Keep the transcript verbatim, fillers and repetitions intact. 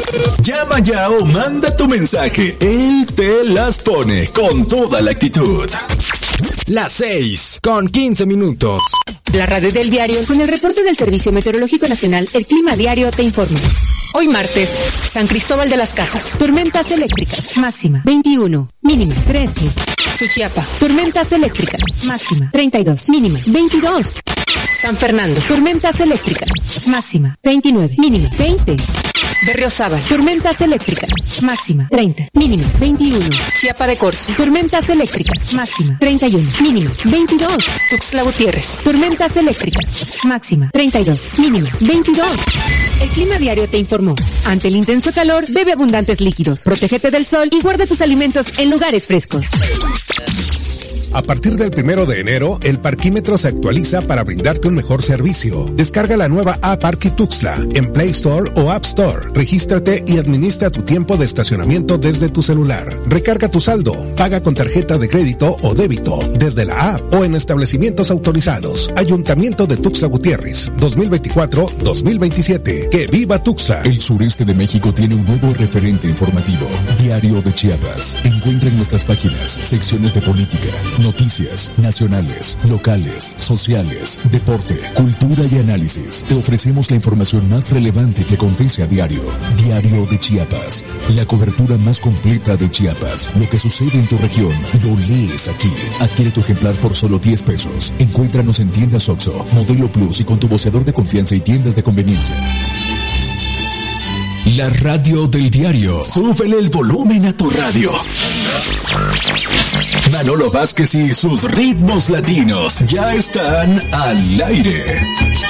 Llama ya o manda tu mensaje. Él te las pone con toda la actitud. Las seis con quince minutos. La radio del diario con el reporte del Servicio Meteorológico Nacional, el Clima Diario te informa. Hoy martes, San Cristóbal de las Casas, tormentas eléctricas, máxima veintiuno, mínima trece. Suchiapa, tormentas eléctricas, máxima treinta y dos, mínima veintidós. San Fernando, tormentas eléctricas, máxima veintinueve, mínima veinte. Berriozábal, tormentas eléctricas, máxima treinta, mínima veintiuno. Chiapa de Corzo, tormentas eléctricas, máxima treinta y uno, mínima veintidós. Tuxtla Gutiérrez, tormentas eléctricas, máxima treinta y dos, mínima veintidós. El Clima Diario te informó. Ante el intenso calor, bebe abundantes líquidos, protégete del sol y guarda tus alimentos en lugares frescos. A partir del primero de enero, el parquímetro se actualiza para brindarte un mejor servicio. Descarga la nueva app Parqui Tuxtla en Play Store o App Store. Regístrate y administra tu tiempo de estacionamiento desde tu celular. Recarga tu saldo, paga con tarjeta de crédito o débito desde la app o en establecimientos autorizados. Ayuntamiento de Tuxtla Gutiérrez, dos mil veinticuatro a dos mil veintisiete. ¡Que viva Tuxtla! El sureste de México tiene un nuevo referente informativo. Diario de Chiapas. Encuentra en nuestras páginas secciones de política, noticias nacionales, locales, sociales, deporte, cultura y análisis. Te ofrecemos la información más relevante que acontece a diario. Diario de Chiapas. La cobertura más completa de Chiapas. Lo que sucede en tu región, lo lees aquí. Adquiere tu ejemplar por solo diez pesos. Encuéntranos en tiendas Oxxo, Modelo Plus y con tu voceador de confianza y tiendas de conveniencia. La radio del diario. Súbele el volumen a tu radio. Manolo Vázquez y sus ritmos latinos ya están al aire.